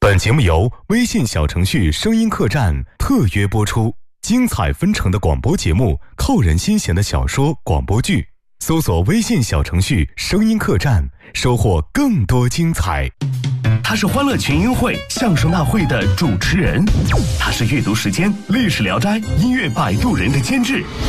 本节目由微信小程序声音客栈特约播出，精彩纷呈的广播节目，扣人心弦的小说广播剧，搜索微信小程序声音客栈，收获更多精彩。 他是欢乐群英会相声大会的主持人，他是阅读时间历史聊斋音乐摆渡人的监制。